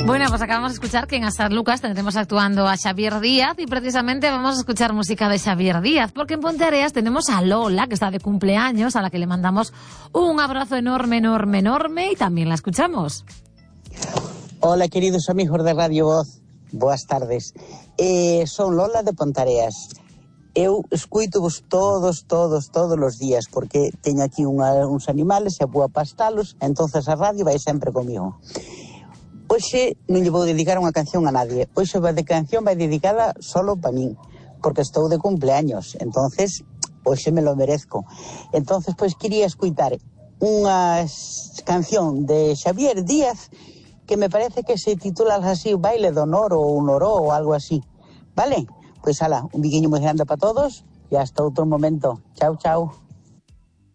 Bueno, pues acabamos de escuchar que en San Lucas tendremos actuando a Xavier Díaz y precisamente vamos a escuchar música de Xavier Díaz, porque en Ponteareas tenemos a Lola, que está de cumpleaños, a la que le mandamos un abrazo enorme, enorme, enorme, y también la escuchamos. Hola, queridos amigos de Radio Voz, boas tardes. Son Lola de Ponteareas. Eu escuito-vos todos os días, porque teño aquí uns animales e vou a pastalos, entonces a radio vai sempre comigo. Hoxe non lle vou dedicar unha canción a nadie. Hoxe a canción vai dedicada solo para min, porque estou de cumpleaños, entonces hoxe me lo merezco. Entonces, pois, quería escutar unha canción de Xavier Díaz que me parece que se titula así, Baile do Noro ou Noró ou algo así. Vale? Pois ala, un biquiño moi grande para todos e hasta outro momento. Chao, chao.